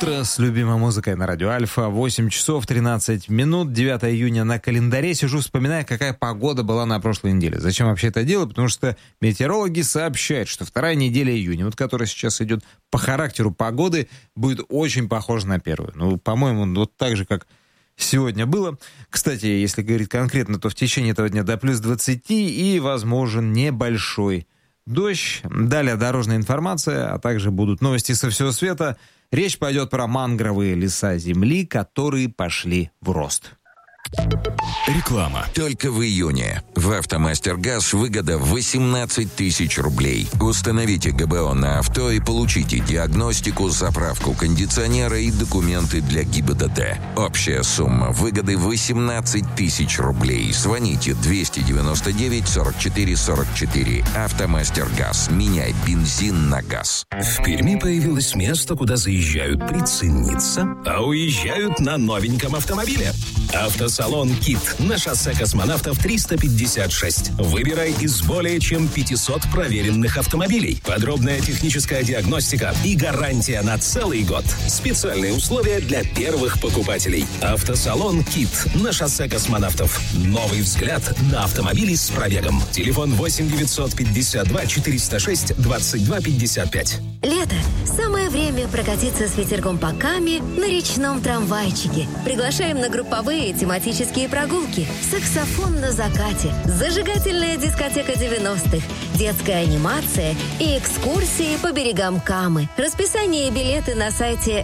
утро с любимой музыкой на радио Альфа. 8 часов 13 минут, 9 июня на календаре. Сижу, вспоминая, какая погода была на прошлой неделе. Зачем вообще это делаю? Потому что метеорологи сообщают, что вторая неделя июня, вот которая сейчас идет, по характеру погоды будет очень похожа на первую. Ну, по-моему, вот так же, как сегодня было. Кстати, если говорить конкретно, то в течение этого дня до плюс 20 и возможен небольшой дождь. Далее дорожная информация, а также будут новости со всего света. Речь пойдет про мангровые леса земли, которые пошли в рост. Реклама. Только в июне в «АвтоМастер-Газ» выгода 18 тысяч рублей. Установите ГБО на авто и получите диагностику, заправку кондиционера и документы для ГИБДД. Общая сумма выгоды 18 тысяч рублей. Звоните 299 44 44. «АвтоМастер-Газ». Меняй бензин на газ. В Перми появилось место, куда заезжают прицениться, а уезжают на новеньком автомобиле. Автосалон «Кит» на шоссе Космонавтов 356. Выбирай из более чем 500 проверенных автомобилей. Подробная техническая диагностика и гарантия на целый год. Специальные условия для первых покупателей. Автосалон «Кит» на шоссе Космонавтов. Новый взгляд на автомобили с пробегом. Телефон 8 952 406 22 55. Лето. Самое время прокатиться с ветерком по Каме на речном трамвайчике. Приглашаем на групповые тематические прогулки. Саксофон на закате. Зажигательная дискотека 90-х. Детская анимация и экскурсии по берегам Камы. Расписание и билеты на сайте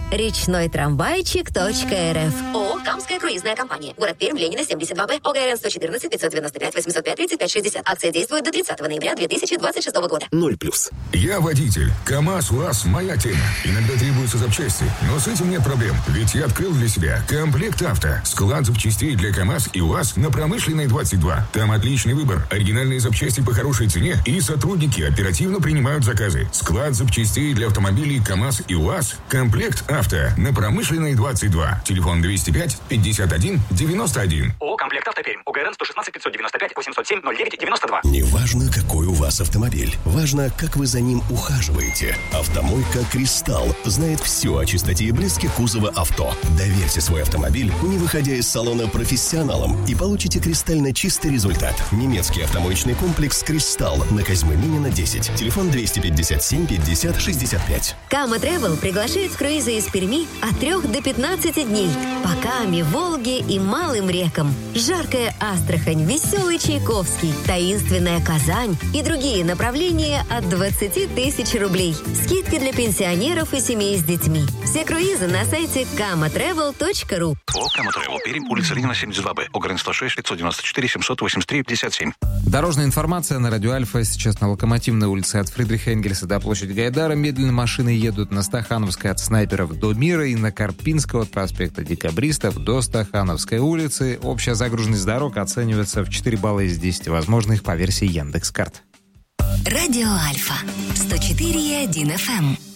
речнойтрамвайчик.рф. ООО «Камская круизная компания». Город Пермь, Ленина, 72Б. ОГРН 114 595 805 35 60. Акция действует до 30 ноября 2026 года. 0+. Я водитель. КамАЗ, УАЗ – моя тема. Иногда требуются запчасти, но с этим нет проблем. Ведь я открыл для себя «Комплект Авто». Склад запчастей для КамАЗ и УАЗ на Промышленной 22. Там отличный выбор, оригинальные запчасти по хорошей цене и сотрудники оперативно принимают заказы. Склад запчастей для автомобилей КамАЗ и УАЗ. «Комплект Авто» на Промышленной 22. Телефон 205 51 91. ООО «Комплект Авто Пермь». ОГРН 116 595 807 09 92. Неважно, какой у вас автомобиль. Важно, как вы за ним ухаживаете. Автомойка «Кристалл» знает все о чистоте и блеске кузова авто. Доверьте свой автомобиль, не выходя из салона, профессионалам, и получите кристально чистый результат. Немецкий автомоечный комплекс «Кристалл» на Козьмы Минина 10. Телефон 257 50 65. Кама Travel приглашает в круизы из Перми от 3 до 15 дней. По Каме, Волге и малым рекам. Жаркая Астрахань, веселый Чайковский, таинственная Казань и другие направления от 20 тысяч рублей. Скидки для пенсионеров и семей с детьми. Все круизы на сайте kamatravel.ru. ООО «Кама Travel Пермь», улица Ленина, 72Б. ОГРН 106 594 783 57. Дорожная информация на радио Альфа. Сейчас на Локомотивной улице от Фридриха Энгельса до площади Гайдара медленно машины едут на Стахановской от Снайперов до Мира и на Карпинского от проспекта Декабристов до Стахановской улицы. Общая загруженность дорог оценивается в 4 балла из 10 возможных по версии Яндекс.Карт. Радио Альфа 104,1 FM.